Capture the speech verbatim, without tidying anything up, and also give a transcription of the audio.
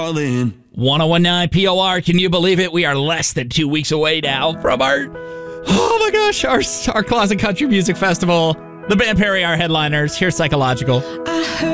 All in. ten nineteen P O R, can you believe it? We are less than two weeks away now from our, oh my gosh, our, our Closet Country Music Festival. The band Perry, our headliners. Here's Psychological.